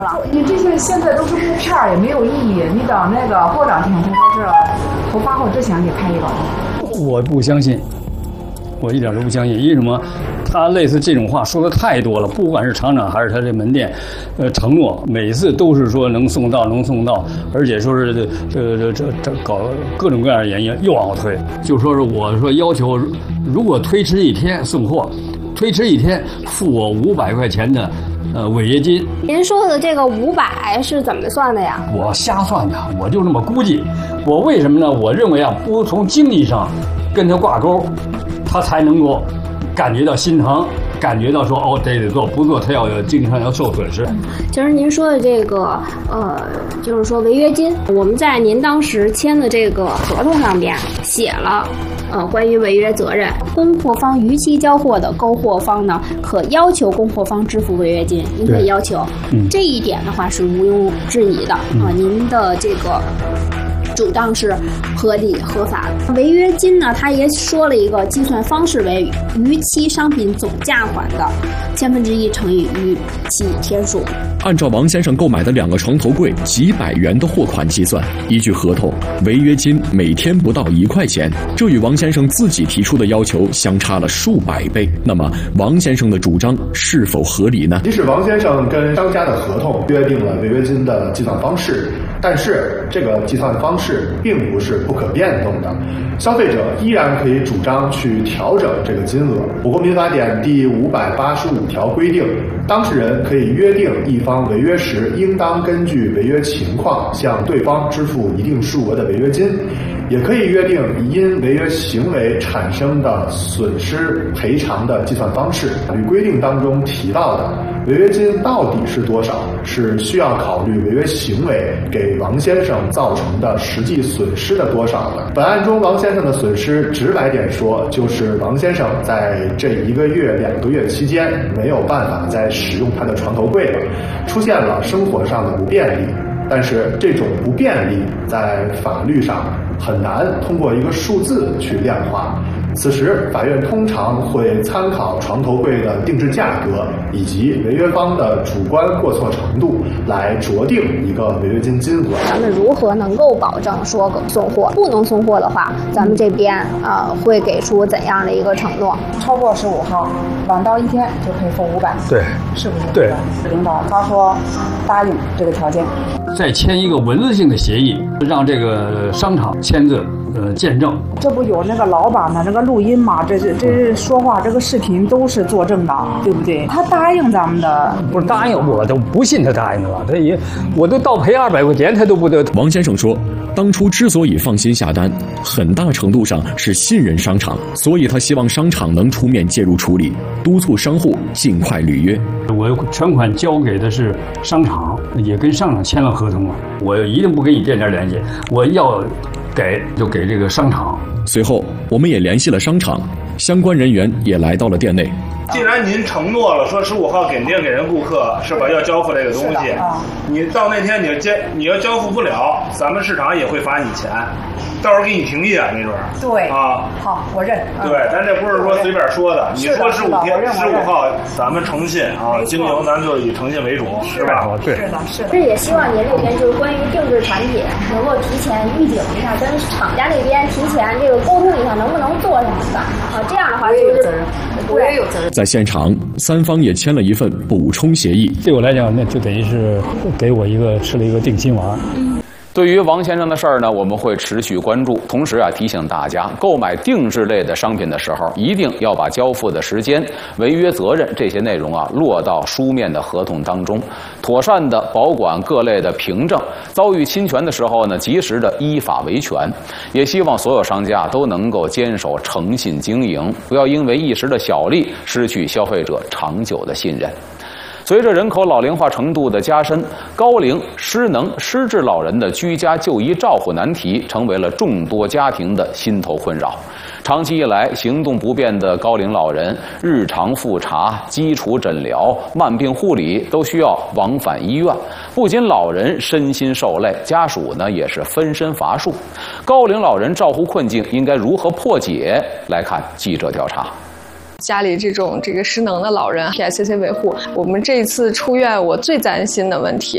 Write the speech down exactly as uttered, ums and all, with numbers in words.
你这些现在都是布片儿，也没有意义。你等那个过两天，他说是头发后之前给拍一个。 我不相信，我一点都不相信。为什么？他类似这种话说的太多了，不管是厂长还是他这门店，呃，承诺每次都是说能送到，能送到，而且说是这这这这搞各种各样的原因又往后推，就说是我说要求，如果推迟一天送货，推迟一天付我五百块钱的。呃，违约金。 您说的这个五百是怎么算的呀？ 我瞎算的，我就这么估计。我为什么呢？我认为啊，不从经济上跟他挂钩，他才能够感觉到心疼，感觉到说哦，这得做，不做他要有经济上要受损失。 其实您说的这个呃，就是说违约金，我们在您当时签的这个合同上边写了。呃，关于违约责任，供货方逾期交货的，购货方呢可要求供货方支付违约金，您可以要求。嗯、这一点的话是毋庸置疑的啊、嗯呃，您的这个主张是合理合法的。违约金呢，他也说了一个计算方式为逾期商品总价款的千分之一乘以逾期天数。 按照王先生购买的两个床头柜几百元的货款计算，依据合同，违约金每天不到一块钱，这与王先生自己提出的要求相差了数百倍。那么，王先生的主张是否合理呢？ 即使王先生跟商家的合同约定了违约金的计算方式，但是这个计算方式并不是不可变动的，消费者依然可以主张去调整这个金额。我国民法典第五百八十五条规定，当事人可以约定一方违约时，应当根据违约情况向对方支付一定数额的违约金，也可以约定因违约行为产生的损失赔偿的计算方式。法律规定当中提到的违约金到底是多少，是需要考虑违约行为给王先生造成的实际损失的多少的。本案中王先生的损失，直白点说，就是王先生在这一个月、两个月期间没有办法再使用他的床头柜了，出现了生活上的不便利。但是这种不便利在法律上很难通过一个数字去量化。此时，法院通常会参考床头柜的定制价格以及违约方的主观过错程度来酌定一个违约金金额。 咱们如何能够保证说送货？不能送货的话，咱们这边呃会给出怎样的一个承诺？ 超过十五号，晚到一天就可以付五百。 对， 是不是？ 对， 领导他说答应这个条件， 再签一个文字性的协议，让这个商场签字。呃，见证， 这不有那个老板的这个录音吗？这是这是说话，这个视频都是作证的，对不对？他答应咱们的， 不是答应，我都不信他答应了，他也我都倒赔二百块钱，他都不得。 王先生说，当初之所以放心下单，很大程度上是信任商场，所以他希望商场能出面介入处理，督促商户尽快履约。 我全款交给的是商场，也跟商场签了合同了，我一定不跟你店家联系，我要。给就给这个商场。 随后，我们也联系了商场，相关人员也来到了店内。 既然您承诺了说十五号肯定给人顾客是吧，要交付这个东西，啊、你到那天你要交你要交付不了，咱们市场也会罚你钱，到时候给你停业，没准。 对啊， 好，我认。 对，咱这不是说随便说的，你说十五天十五号咱们诚信啊，经营咱就以诚信为主，是吧？ 对， 是的，是的。 这也希望您这边就是关于定制产品能够提前预警一下，跟厂家那边提前这个沟通一下，能不能做什么的啊？这样的话就是我也有责任。 在现场，三方也签了一份补充协议。 对我来讲，那就等于是给我一个吃了一个定心丸。 对于王先生的事儿呢，我们会持续关注，同时啊提醒大家，购买定制类的商品的时候，一定要把交付的时间、违约责任这些内容啊落到书面的合同当中，妥善的保管各类的凭证，遭遇侵权的时候呢，及时的依法维权。也希望所有商家都能够坚守诚信经营，不要因为一时的小利失去消费者长久的信任。随着人口老龄化程度的加深，高龄、失能、失智老人的居家就医照护难题成为了众多家庭的心头困扰。长期以来，行动不便的高龄老人，日常复查、基础诊疗、慢病护理都需要往返医院，不仅老人身心受累，家属呢也是分身乏术。高龄老人照护困境应该如何破解？来看记者调查。 家里这种这个失能的老人 ，P I C C 维护，我们这一次出院，我最担心的问题